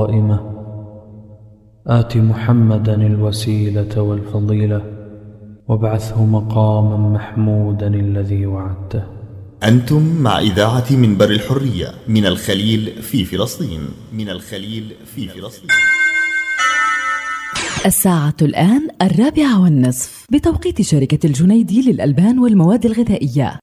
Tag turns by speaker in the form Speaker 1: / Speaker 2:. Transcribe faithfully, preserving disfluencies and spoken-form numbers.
Speaker 1: قائمة آت محمدا الوسيلة والفضيلة وابعثه مقاما محمودا الذي وعدته.
Speaker 2: أنتم مع إذاعة منبر الحرية من الخليل في فلسطين. من الخليل في فلسطين.
Speaker 3: الساعة الآن الرابعة والنصف بتوقيت شركة الجنيدي للألبان والمواد الغذائية.